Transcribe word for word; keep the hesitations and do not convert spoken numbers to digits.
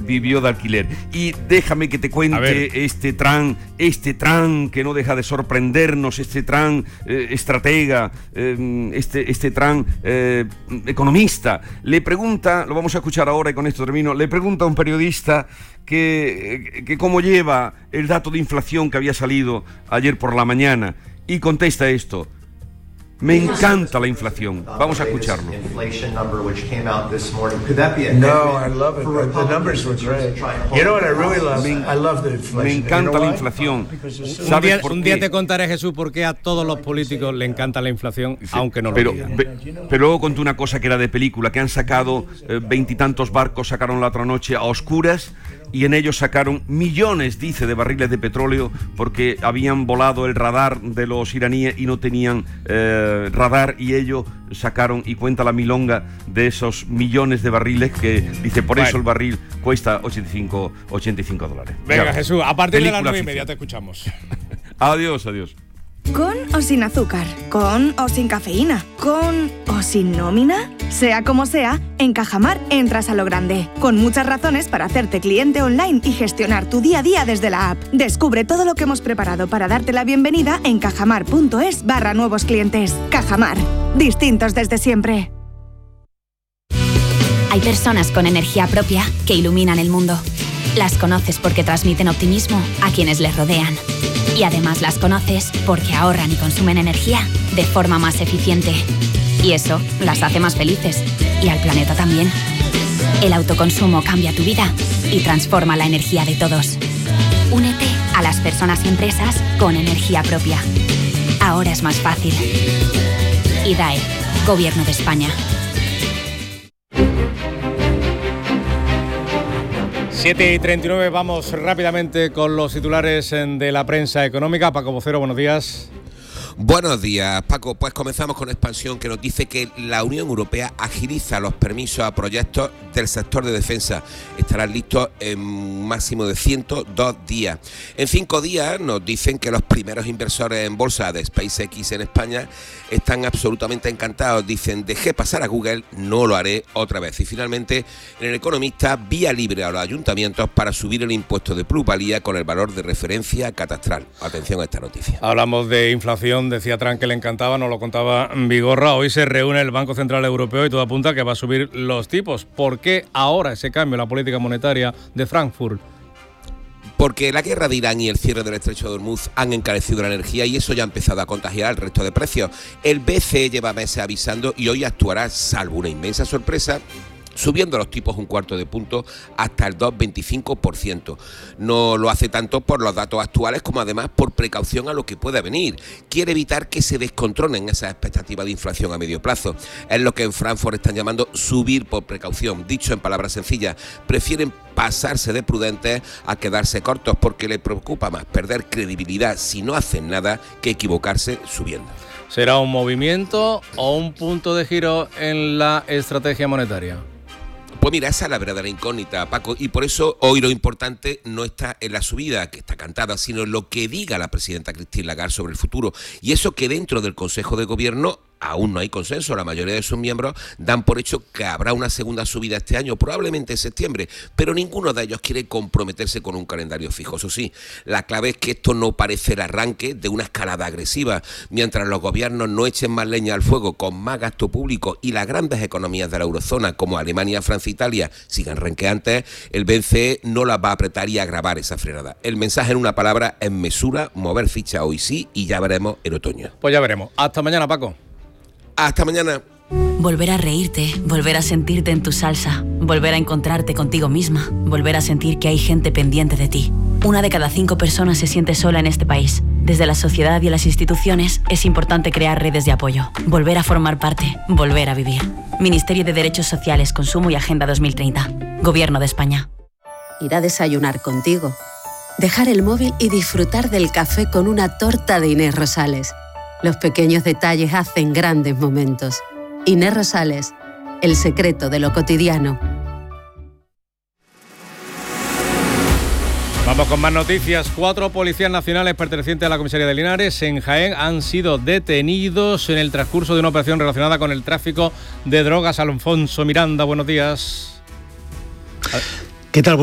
vivió de alquiler. Y déjame que te cuente este Trump, este Trump que no deja de sorprendernos, este Trump eh, estratega, eh, este, este Trump eh, economista. Le pregunta, lo vamos a escuchar ahora y con esto termino, le pregunta a un periodista que, que cómo lleva el dato de inflación que había salido ayer por la mañana, y contesta esto: me encanta la inflación. Vamos a escucharlo. Me encanta la inflación. Un día, un día te contaré, Jesús, por qué a todos los políticos le encanta la inflación, sí, aunque no lo pero, digan. Pe, pero luego conté una cosa que era de película, que han sacado veintitantos eh, barcos, sacaron la otra noche a oscuras, y en ellos sacaron millones, dice, de barriles de petróleo porque habían volado el radar de los iraníes y no tenían eh, radar, y ellos sacaron, y cuenta la milonga de esos millones de barriles que dice, por bueno. eso el barril cuesta ochenta y cinco dólares. Venga, ya, Jesús, a partir de las nueve y media te escuchamos. Adiós, adiós. ¿Con o sin azúcar? ¿Con o sin cafeína? ¿Con o sin nómina? Sea como sea, en Cajamar entras a lo grande, con muchas razones para hacerte cliente online y gestionar tu día a día desde la app. Descubre todo lo que hemos preparado para darte la bienvenida en cajamar.es barra nuevos clientes. Cajamar, distintos desde siempre. Hay personas con energía propia que iluminan el mundo. Las conoces porque transmiten optimismo a quienes les rodean. Y además las conoces porque ahorran y consumen energía de forma más eficiente. Y eso las hace más felices. Y al planeta también. El autoconsumo cambia tu vida y transforma la energía de todos. Únete a las personas y empresas con energía propia. Ahora es más fácil. I D A E, Gobierno de España. siete y treinta y nueve, vamos rápidamente con los titulares de la prensa económica. Paco Vocero, buenos días. Buenos días, Paco. Pues comenzamos con Expansión, que nos dice que la Unión Europea agiliza los permisos a proyectos del sector de defensa. Estarán listos en un máximo de ciento dos días. En cinco días nos dicen que los primeros inversores en bolsa de SpaceX en España están absolutamente encantados. Dicen, dejé pasar a Google, no lo haré otra vez. Y finalmente, en El Economista, vía libre a los ayuntamientos para subir el impuesto de plusvalía con el valor de referencia catastral. Atención a esta noticia. Hablamos de inflación. Decía Trump que le encantaba, nos lo contaba Vigorra. Hoy se reúne el Banco Central Europeo y todo apunta a que va a subir los tipos. ¿Por qué ahora ese cambio en la política monetaria de Frankfurt? Porque la guerra de Irán y el cierre del estrecho de Hormuz han encarecido la energía y eso ya ha empezado a contagiar al resto de precios. El B C E lleva meses avisando y hoy actuará, salvo una inmensa sorpresa, subiendo los tipos un cuarto de punto hasta el dos coma veinticinco por ciento. No lo hace tanto por los datos actuales como además por precaución a lo que pueda venir. Quiere evitar que se descontrolen esas expectativas de inflación a medio plazo. Es lo que en Frankfurt están llamando subir por precaución. Dicho en palabras sencillas, prefieren pasarse de prudentes a quedarse cortos porque les preocupa más perder credibilidad si no hacen nada que equivocarse subiendo. ¿Será un movimiento o un punto de giro en la estrategia monetaria? Pues mira, esa es la verdadera incógnita, Paco, y por eso hoy lo importante no está en la subida, que está cantada, sino en lo que diga la presidenta Christine Lagarde sobre el futuro. Y eso que dentro del Consejo de Gobierno aún no hay consenso. La mayoría de sus miembros dan por hecho que habrá una segunda subida este año, probablemente en septiembre, pero ninguno de ellos quiere comprometerse con un calendario fijo. Eso sí, la clave es que esto no parece el arranque de una escalada agresiva. Mientras los gobiernos no echen más leña al fuego con más gasto público y las grandes economías de la eurozona como Alemania, Francia e Italia sigan renqueantes, el B C E no las va a apretar y agravar esa frenada. El mensaje en una palabra es mesura, mover ficha hoy sí y ya veremos en otoño. Pues ya veremos. Hasta mañana, Paco. Hasta mañana. Volver a reírte, volver a sentirte en tu salsa, volver a encontrarte contigo misma, volver a sentir que hay gente pendiente de ti. Una de cada cinco personas se siente sola en este país. Desde la sociedad y las instituciones es importante crear redes de apoyo, volver a formar parte, volver a vivir. Ministerio de Derechos Sociales, Consumo y Agenda dos mil treinta. Gobierno de España. Ir a desayunar contigo. Dejar el móvil y disfrutar del café con una torta de Inés Rosales. Los pequeños detalles hacen grandes momentos. Inés Rosales, el secreto de lo cotidiano. Vamos con más noticias. Cuatro policías nacionales pertenecientes a la comisaría de Linares en Jaén han sido detenidos en el transcurso de una operación relacionada con el tráfico de drogas. Alfonso Miranda, buenos días. ¿Qué tal?